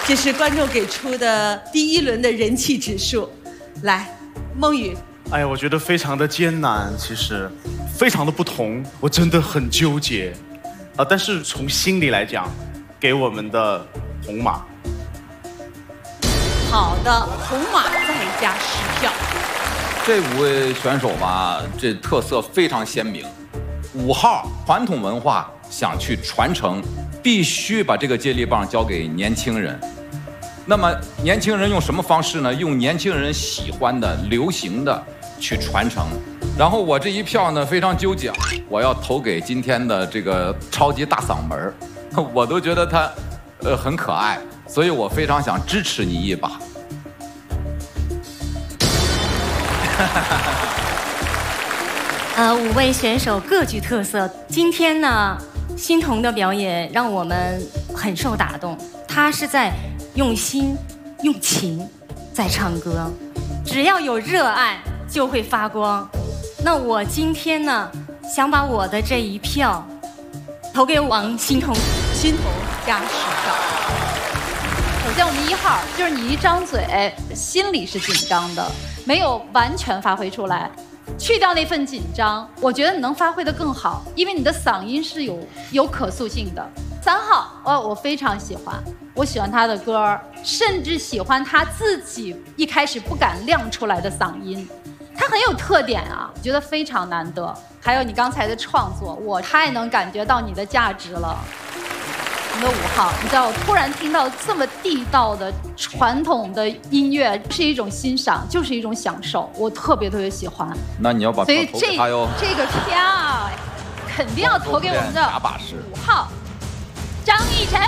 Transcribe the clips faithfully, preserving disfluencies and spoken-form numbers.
这是观众给出的第一轮的人气指数。来，孟宇。 哎呀，我觉得非常的艰难，其实非常的不同，我真的很纠结啊。但是从心里来讲，给我们的红马。 好的，红马再加十票。 这五位选手吧，这特色非常鲜明。五号传统文化想去传承，必须把这个接力棒交给年轻人。那么年轻人用什么方式呢？用年轻人喜欢的、流行的去传承。然后我这一票呢非常纠结，我要投给今天的这个超级大嗓门，我都觉得他呃很可爱，所以我非常想支持你一把。 呃，五位选手各具特色。今天呢，欣桐的表演让我们很受打动。他是在用心、用情在唱歌，只要有热爱就会发光。那我今天呢，想把我的这一票投给王欣桐。 欣桐加十票。 首先，我们一号就是你一张嘴，心里是紧张的，没有完全发挥出来。去掉那份紧张，我觉得你能发挥得更好，因为你的嗓音是有有可塑性的。三号，哦，我非常喜欢，我喜欢他的歌，甚至喜欢他自己一开始不敢亮出来的嗓音，他很有特点啊，我觉得非常难得。还有你刚才的创作，我太能感觉到你的价值了。你的五号，你知道我突然听到这么地道的传统的音乐，是一种欣赏，就是一种享受，我特别特别喜欢。 那你要把票投给他哟。 这个票肯定要投给我们的五号张逸晨。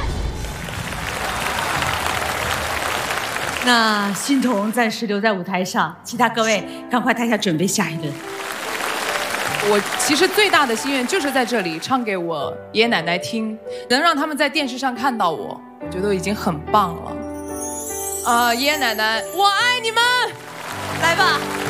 那欣桐暂时留在舞台上，其他各位赶快台下准备下一轮。 我其实最大的心愿就是在这里唱给我爷爷奶奶听，能让他们在电视上看到我，我觉得已经很棒了。啊、呃，爷爷奶奶，我爱你们！ 来吧。